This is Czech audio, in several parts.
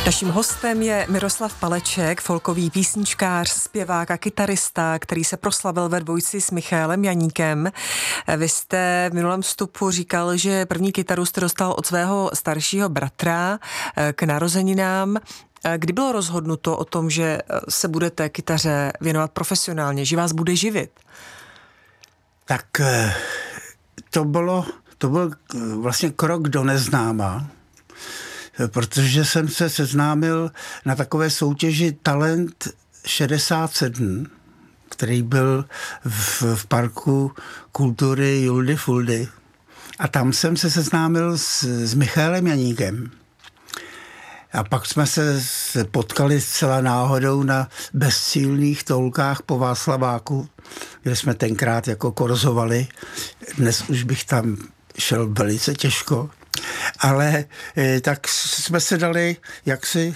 Naším hostem je Miroslav Paleček, folkový písničkář, zpěvák a kytarista, který se proslavil ve dvojici s Michaelem Janíkem. Vy jste v minulém vstupu říkal, že první kytaru jste dostal od svého staršího bratra k narozeninám. Kdy bylo rozhodnuto o tom, že se budete kytaře věnovat profesionálně, že vás bude živit? Tak to byl vlastně krok do neznáma, protože jsem se seznámil na takové soutěži Talent 67, který byl v parku kultury Juldy Fuldy. A tam jsem se seznámil s Michaelem Janíkem. A pak jsme se potkali zcela náhodou na bezcílných toulkách po Václaváku, kde jsme tenkrát jako korzovali. Dnes už bych tam šel velice těžko. Ale tak jsme se dali jaksi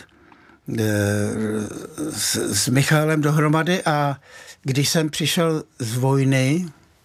s Michaelem dohromady a když jsem přišel z vojny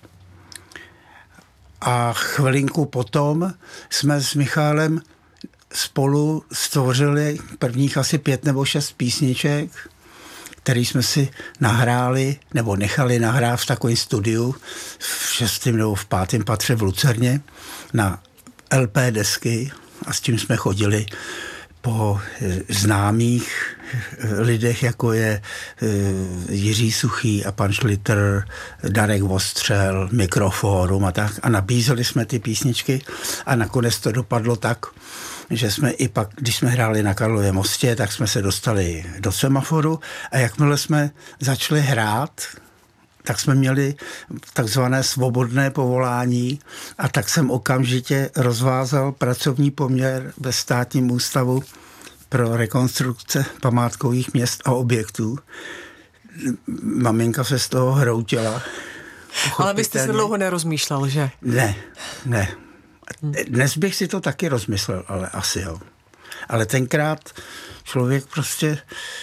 a chvilinku potom jsme s Michaelem spolu stvořili prvních asi 5 nebo 6 písniček, který jsme si nahráli nebo nechali nahrát v takovém studiu v 6. nebo v 5. patře v Lucerně na LP desky a s tím jsme chodili po známých lidech, jako je Jiří Suchý a pan Šlitr, Darek Vostřel, Mikrofórum a tak. A nabízeli jsme ty písničky a nakonec to dopadlo tak, že jsme i pak, když jsme hráli na Karlově mostě, tak jsme se dostali do Semaforu a jakmile jsme začali hrát, tak jsme měli takzvané svobodné povolání a tak jsem okamžitě rozvázal pracovní poměr ve Státním ústavu pro rekonstrukce památkových měst a objektů. Maminka se z toho hroutila. Ale vy jste se dlouho nerozmýšlel, že? Ne. Dnes bych si to taky rozmyslel, ale asi jo. Ale tenkrát člověk prostě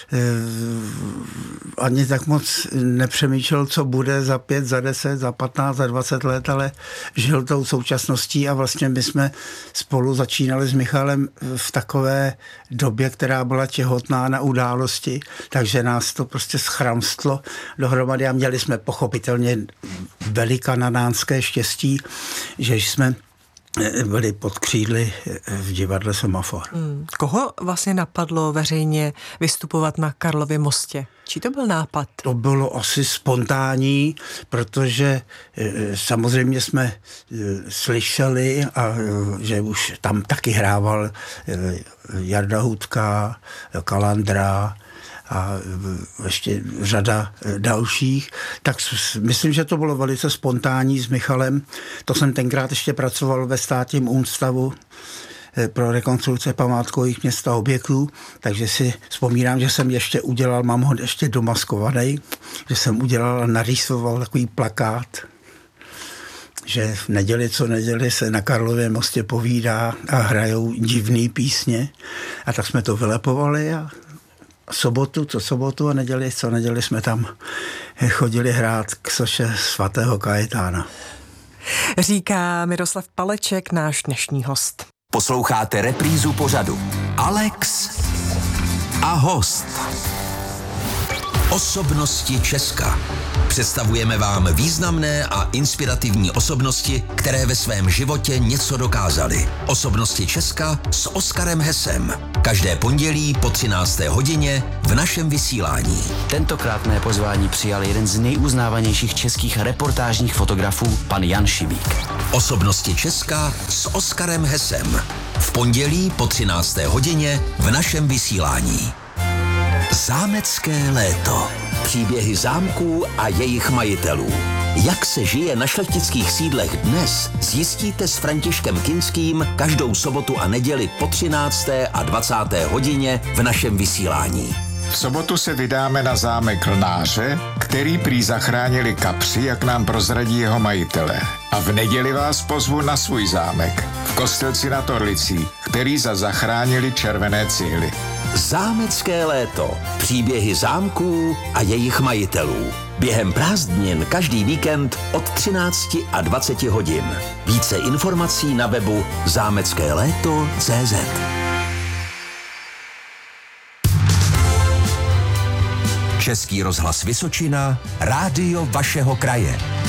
ani tak moc nepřemýšlel, co bude za 5, za 10, za 15, za 20 let, ale žil tou současností a vlastně my jsme spolu začínali s Michalem v takové době, která byla těhotná na události, takže nás to prostě schramstlo dohromady a měli jsme pochopitelně velikanánské štěstí, že jsme byli pod křídly v divadle Semafor. Koho vlastně napadlo veřejně vystupovat na Karlově mostě? Čí to byl nápad? To bylo asi spontánní, protože samozřejmě jsme slyšeli, a že už tam taky hrával Jarda Hudka, Kalandra a ještě řada dalších, tak myslím, že to bylo velice spontánní s Michalem. To jsem tenkrát ještě pracoval ve Státním ústavu pro rekonstrukce památkových měst a objektů, takže si vzpomínám, že jsem ještě udělal, mám ho ještě domaskovaný, že jsem udělal a narýsoval takový plakát, že v neděli co neděli se na Karlově mostě povídá a hrajou divný písně. A tak jsme to vylepovali a sobotu a neděli co neděli jsme tam chodili hrát k soše svatého Kajetána. Říká Miroslav Paleček, náš dnešní host. Posloucháte reprízu pořadu Alex a host. Osobnosti Česka. Představujeme vám významné a inspirativní osobnosti, které ve svém životě něco dokázaly. Osobnosti Česka s Oskarem Hesem. Každé pondělí po 13. hodině v našem vysílání. Tentokrát mé pozvání přijal jeden z nejuznávanějších českých reportážních fotografů, pan Jan Šibík. Osobnosti Česka s Oskarem Hesem. V pondělí po 13. hodině v našem vysílání. Zámecké léto. Příběhy zámků a jejich majitelů. Jak se žije na šlechtických sídlech dnes, zjistíte s Františkem Kinským každou sobotu a neděli po 13. a 20. hodině v našem vysílání. V sobotu se vydáme na zámek Lnáře, který prý zachránili kapři, jak nám prozradí jeho majitelé. A v neděli vás pozvu na svůj zámek v Kostelci nad Orlicí, který zachránili červené cihly. Zámecké léto. Příběhy zámků a jejich majitelů. Během prázdnin každý víkend od 13 a 20 hodin. Více informací na webu zámeckéléto.cz. Český rozhlas Vysočina, rádio vašeho kraje.